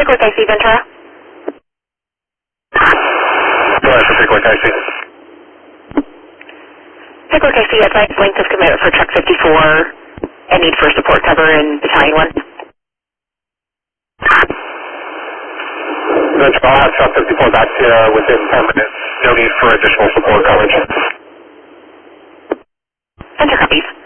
Pickwick IC, Ventura. Go ahead for Pickwick IC. Pickwick IC, advise length of commitment for truck 54 and need for support cover in Battalion 1. Ventura, I'll have truck 54 back to you within 10 minutes. No need for additional support coverage. Ventura copies.